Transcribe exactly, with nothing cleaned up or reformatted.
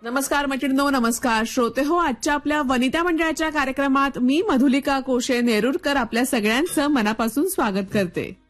नमस्कार मैत्रिणींनो, नमस्कार श्रोते हो. आजच्या आपल्या वनिता मंडळाच्या कार्यक्रमात मी मधुलिका कोशे नेरुरकर आपल्या सगळ्यांचं मनापासून स्वागत करते.